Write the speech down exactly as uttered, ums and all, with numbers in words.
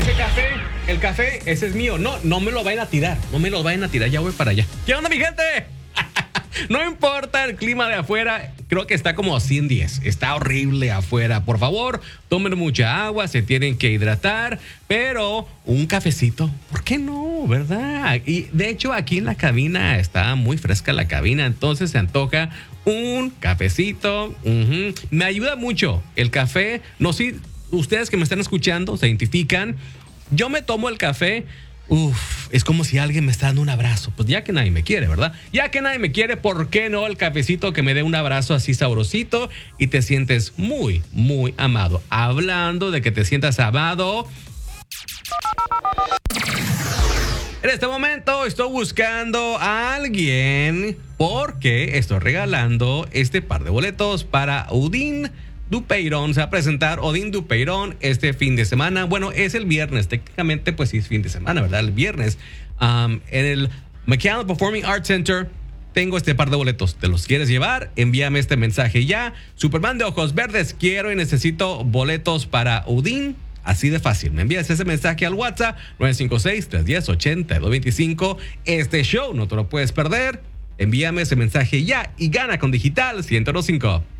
ese café, el café, ese es mío. No, no me lo vayan a tirar, no me lo vayan a tirar, ya voy para allá. ¿Qué onda, mi gente? No importa el clima de afuera, creo que está como a cien diez. Está horrible afuera. Por favor, tomen mucha agua, se tienen que hidratar, pero un cafecito, ¿por qué no? ¿Verdad? Y de hecho, aquí en la cabina está muy fresca la cabina, entonces se antoja un cafecito. Uh-huh. Me ayuda mucho el café. No sé, ustedes que me están escuchando se identifican. Yo me tomo el café. Uf, es como si alguien me está dando un abrazo. Pues ya que nadie me quiere, ¿verdad? Ya que nadie me quiere, ¿por qué no el cafecito que me dé un abrazo así sabrosito y te sientes muy, muy amado? Hablando de que te sientas amado, en este momento estoy buscando a alguien porque estoy regalando este par de boletos para Odín Dupeirón. Se va a presentar Odín Dupeirón este fin de semana. Bueno, es el viernes. Técnicamente, pues sí es fin de semana, ¿verdad? El viernes. Um, en el McAllen Performing Arts Center tengo este par de boletos. ¿Te los quieres llevar? Envíame este mensaje ya. Superman de ojos verdes, quiero y necesito boletos para Odín. Así de fácil. Me envías ese mensaje al WhatsApp nueve cinco seis, tres uno cero, ocho dos dos cinco. Este show no te lo puedes perder. Envíame ese mensaje ya y gana con Digital ciento cinco.